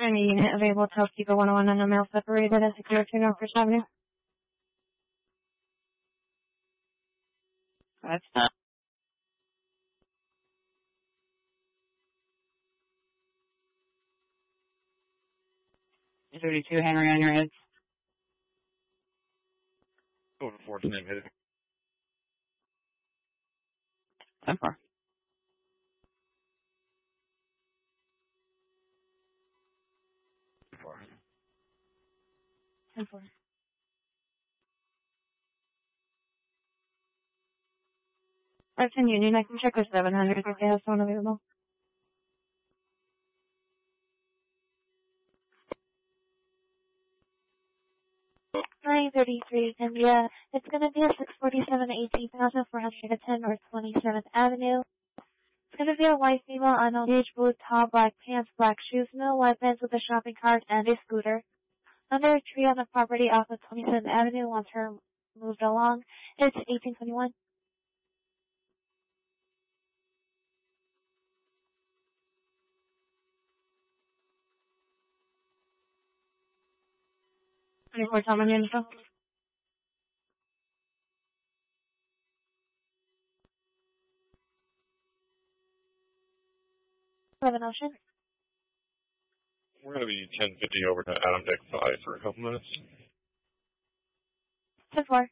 Any unit available to help Keeper 101 on a mail separated at 602 North First Avenue. That's not. 32 Henry on your head. Going to 14 and hit it. 10-4. 10-4. 510 Union, I can check with 700 if they have someone available. Nine 33, and yeah, it's going to be a 647 18,410 North 27th Avenue. It's going to be a white female, unknown age, blue top, black pants, black shoes, no weapons, with a shopping cart and a scooter. Under a tree on the property off of 27th Avenue, once her moved along, it's 1821. Any more time on your info? Seven Ocean. We're going to be 1050 over to Adam Deck 5 for a couple minutes. 10-4.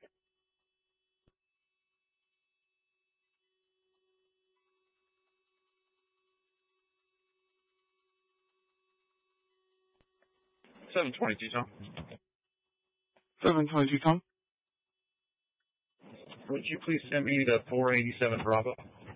Tom. 722, Tom. Would you please send me the 487 Bravo?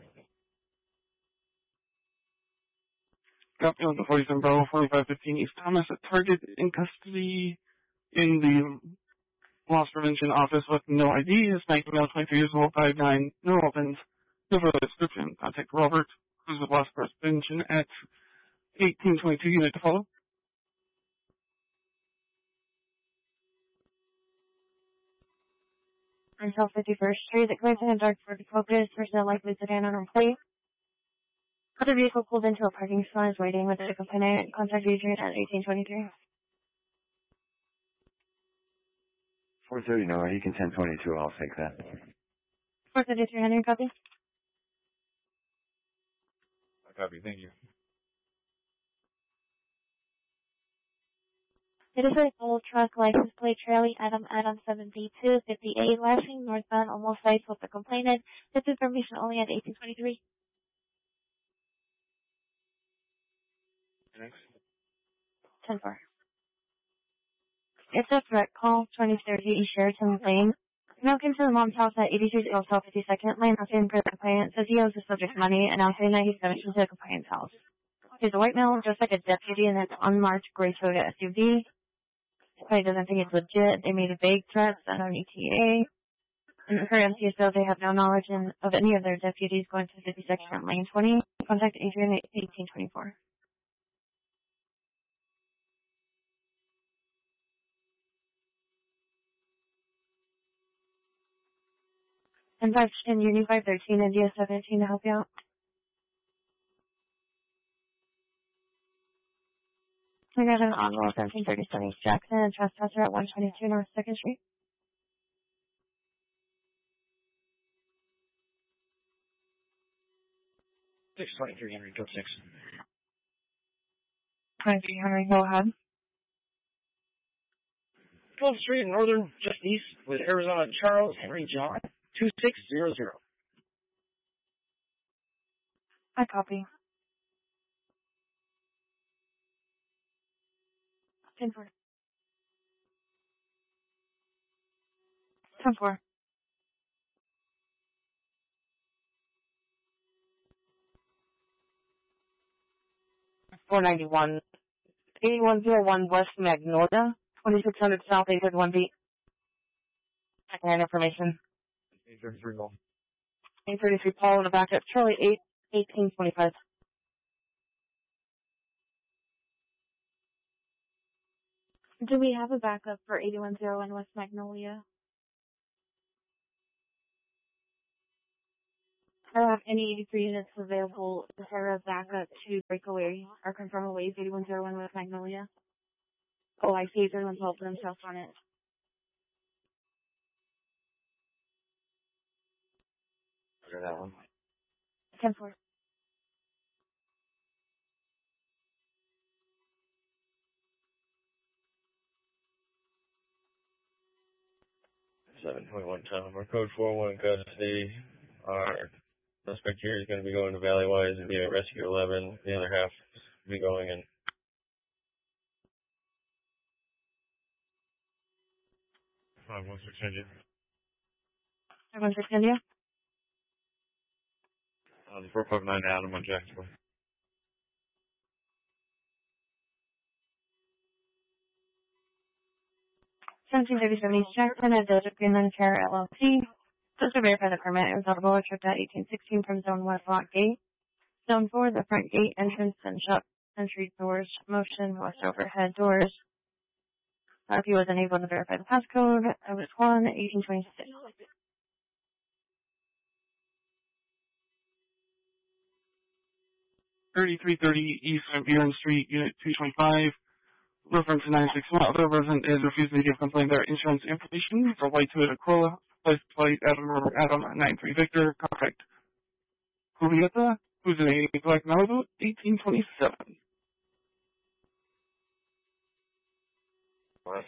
Copy on the 47 Bravo 4515 East Thomas at Target in custody in the loss prevention office with no ID. Is 19 male, 23 years old, 5'9", no weapons, no further description. Contact Robert, who's with loss prevention at 1822 unit to follow. On South 51st Street, the clears in a dark Ford Focus, personnel likely sedan on plate. Other vehicle pulled into a parking spot is waiting with the complainant. Contact Adrian at 1823. 430, no, he can 1022, I'll take that. 433 Henry, copy. I copy, thank you. It is a full truck license plate trailing Adam 7B258 lashing northbound almost sites with the complainant. This information only at 1823. Next. 10-4. It's a threat call, 2030 East Sheraton Lane. Now came to the mom's house at 83 South 52nd Lane, asking for the complainant. Says he owes the subject money, announcing that he's going to the complainant's house. He's a white male, just like a deputy in an unmarked gray Toyota SUV. Probably doesn't think it's legit. They made a vague threat on an ETA. And her MCSO, they have no knowledge of any of their deputies going to 52nd Lane 20. Contact Adrian at 1824. And 510 Uni 513 India 17 to help you out. We got an envelope 1737 East Jackson and trespasser at 122 North 2nd Street. Six 23 Henry, go 6. 23 Henry, go ahead. 12th Street, Northern, just east, with Arizona Charles, Henry John, 2600. I copy. 10-4. 10-4. $491. 8101 West Magnolia, 2600 South 831B. Second information. 833 Ball. 833 Paul in the back at Charlie 8, 1825. Do we have a backup for 8101 West Magnolia? Any 83 units available to Sarah backup to breakaway or confirm away 8101 with Magnolia. Oh, I see. Everyone's helping themselves on it. For that one. 10-4. 7.1 time. Our code 41 custody. Our suspect here is going to be going to Valley Wise and be at Rescue 11. The other half will be going in. 516 India. 516 India. The 459 Adam on Jacksonville. 1737 East Jackson at Diligent Greenland Care LLC. Just to verify the permit, it was audible tripped at 1816 from Zone 1 Block Gate. Zone 4, the front gate entrance and shut entry doors, motion, west overhead doors. If he was unable to verify the passcode, it was 1-1826. 3330 East St. Bjorn Street, Unit 225. Reference to 961. Other resident is refusing to give complaint their insurance information for white Toyota Corolla, license plate Adam 93 Victor, contact Julieta, who's in a black Malibu, 1827. What?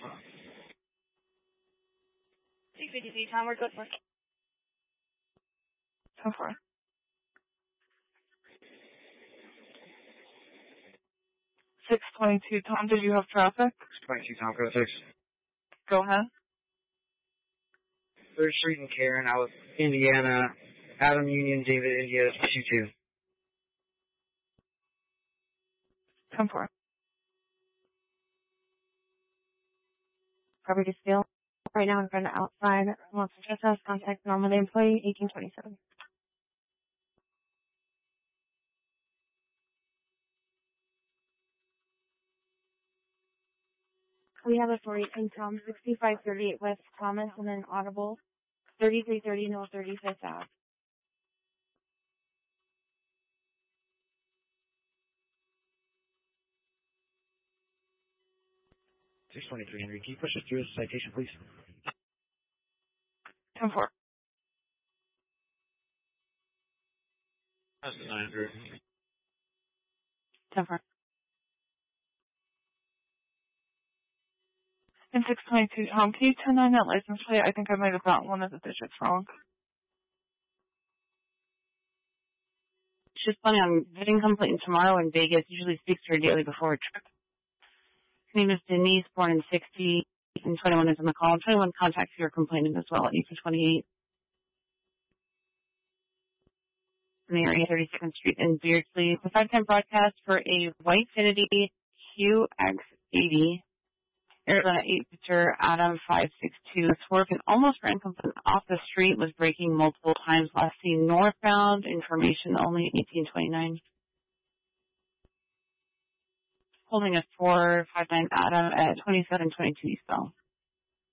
253 Tom, we're good for 10-4. 622 Tom, did you have traffic? 622 Tom, code 6. Go ahead. 3rd Street and Karen, out of Indiana. Adam Union, David India, 22. 10-4. Property still right now in front of outside. Wants to just us, contact normal employee, 1827. We have a 418 Tom, 6538 West Thomas, and then audible, 3330 North 35th Ave. $623, Henry. Can you push us through this citation, please? 10-4. That's the 900. 10-4. And 622 Tom, can you turn on that license plate? I think I might have got one of the digits wrong. It's just funny, I'm getting complaint tomorrow in Vegas, usually speaks to her daily before a trip. Her name is Denise, born in 60, and 21 is on the call. 21 contacts you are complaining as well at 8-28. In the area, 32nd Street in Beardsley. The 510 broadcast for a white Infiniti QX80. Arizona 8 Victor Adam 562. Swerved and almost ran completely off the street, was braking multiple times, last seen northbound, information only 1829. Holding a 459 Adam at 2722 Eastbound.